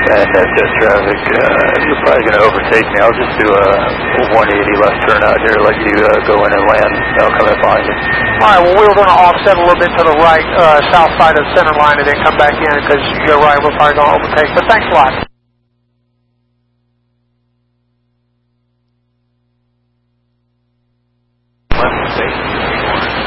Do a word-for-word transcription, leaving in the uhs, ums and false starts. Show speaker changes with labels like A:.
A: and uh, test traffic. Uh, you're probably going to overtake me. I'll just do a one eighty left turn out here, let you uh, go in and land. I'll come in behind you.
B: All right, well, we were going to offset a little bit to the right, uh, south side of the center line, and then come back in, because you're right, we're probably going to overtake. But thanks a lot.